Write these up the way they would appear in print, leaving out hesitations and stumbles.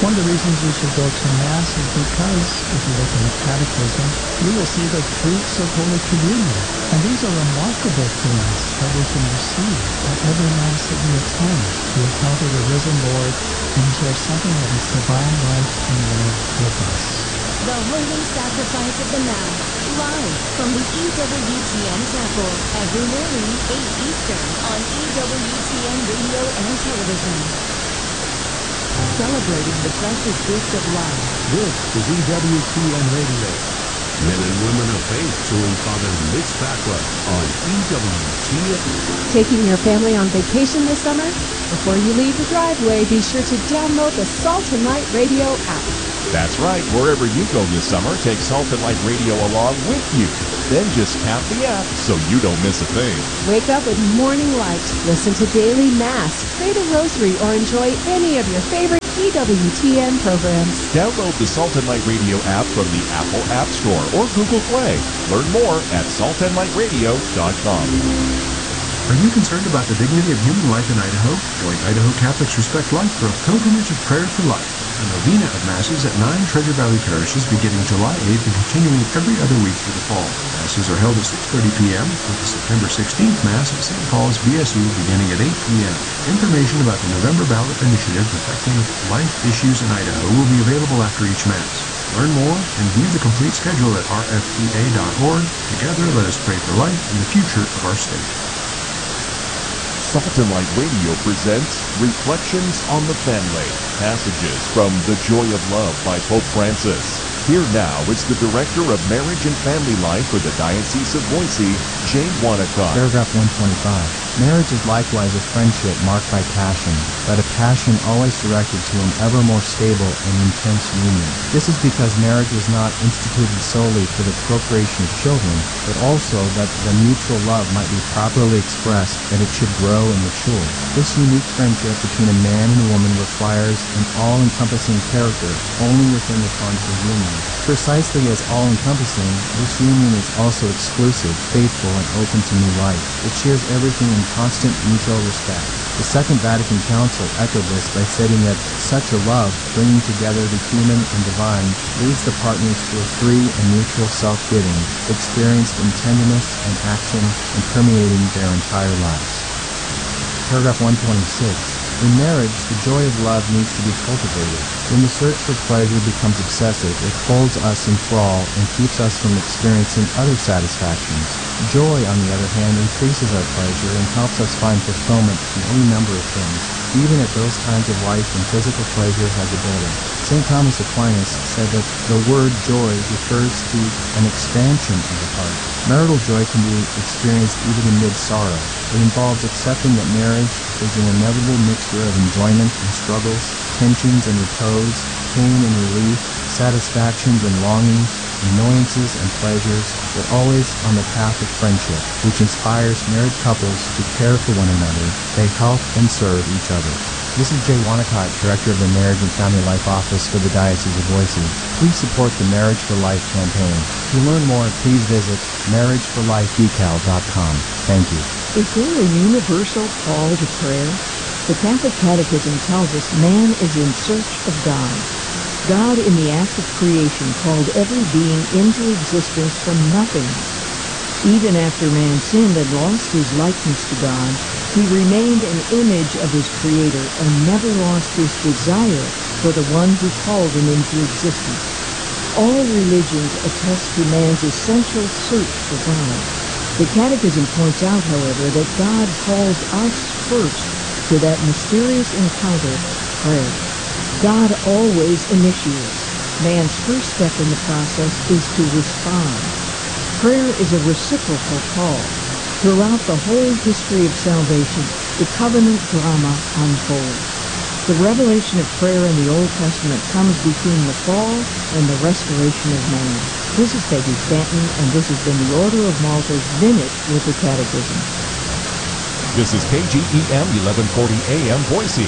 One of the reasons we should go to Mass is because, if you look in the Catechism, you will see the fruits of Holy Communion. And these are remarkable things that we can receive at every Mass that we attend to encounter the risen Lord and share something of His divine life and love with us. The Holy Sacrifice of the Mass, live from the EWTN Chapel, every morning, 8 Eastern, on EWTN Radio and Television. Celebrating the precious gift of life. This is EWTN Radio. Men and women of faith join Father Mitch Backlund on EWTN. Taking your family on vacation this summer? Before you leave the driveway, be sure to download the Salt and Light Radio app. That's right. Wherever you go this summer, take Salt and Light Radio along with you. Then just tap the app so you don't miss a thing. Wake up with morning light, listen to daily Mass, pray the Rosary, or enjoy any of your favorite EWTN programs. Download the Salt and Light Radio app from the Apple App Store or Google Play. Learn more at saltandlightradio.com. Are you concerned about the dignity of human life in Idaho? Join Idaho Catholics Respect Life for a pilgrimage of prayer for life. A novena of Masses at 9 Treasure Valley parishes beginning July 8th and continuing every other week through the fall. Masses are held at 6:30 p.m. with the September 16th Mass at St. Paul's BSU beginning at 8 p.m. Information about the November ballot initiative affecting life issues in Idaho will be available after each Mass. Learn more and view the complete schedule at rfpa.org. Together, let us pray for life and the future of our state. Salt and Light Radio presents Reflections on the Family, passages from The Joy of Love by Pope Francis. Here now is the Director of Marriage and Family Life for the Diocese of Boise, Jay Wanacott. Paragraph 125. Marriage is likewise a friendship marked by passion, but a passion always directed to an ever more stable and intense union. This is because marriage was not instituted solely for the procreation of children, but also that the mutual love might be properly expressed, that it should grow and mature. This unique friendship between a man and a woman requires an all-encompassing character only within the conjugal union. Precisely as all-encompassing, this union is also exclusive, faithful, and open to new life. It shares everything in constant mutual respect. The Second Vatican Council echoed this by stating that such a love, bringing together the human and divine, leads the partners to a free and mutual self-giving, experienced in tenderness and action and permeating their entire lives. Paragraph 126. In marriage, the joy of love needs to be cultivated. When the search for pleasure becomes excessive, it holds us in thrall and keeps us from experiencing other satisfactions. Joy, on the other hand, increases our pleasure and helps us find fulfillment in any number of things, even at those times of life when physical pleasure has abated. St. Thomas Aquinas said that the word joy refers to an expansion of the heart. Marital joy can be experienced even amid sorrow. It involves accepting that marriage is an inevitable mixture of enjoyment and struggles, tensions and repose, pain and relief, satisfactions and longings, annoyances and pleasures, but always on the path of friendship, which inspires married couples to care for one another. They help and serve each other. This is Jay Wanacott, Director of the Marriage and Family Life Office for the Diocese of Boise. Please support the Marriage for Life campaign. To learn more, please visit marriageforlifedecal.com. Thank you. Is there a universal call to prayer? The Catholic Catechism tells us man is in search of God. God, in the act of creation, called every being into existence from nothingness. Even after man sinned and lost his likeness to God, he remained an image of his Creator and never lost his desire for the one who called him into existence. All religions attest to man's essential search for God. The Catechism points out, however, that God calls us first to that mysterious encounter, prayer. God always initiates. Man's first step in the process is to respond. Prayer is a reciprocal call. Throughout the whole history of salvation, the covenant drama unfolds. The revelation of prayer in the Old Testament comes between the fall and the restoration of man. This is Peggy Stanton, and this has been the Order of Malta's Minute with the Catechism. This is KGEM 1140 AM Boise,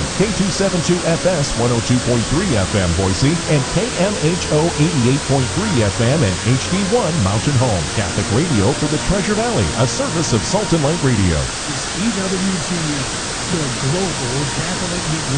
K272FS 102.3 FM Boise, and KMHO 88.3 FM and HD1 Mountain Home. Catholic radio for the Treasure Valley, a service of Salt and Light Radio. It's EWTN, the Global Catholic Network.